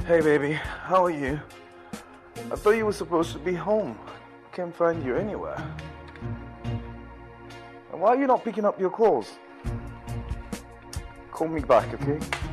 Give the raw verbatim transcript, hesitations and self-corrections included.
Hey baby, how are you? I thought you were supposed to be home. Can't find you anywhere. And why are you not picking up your calls? Call me back, okay?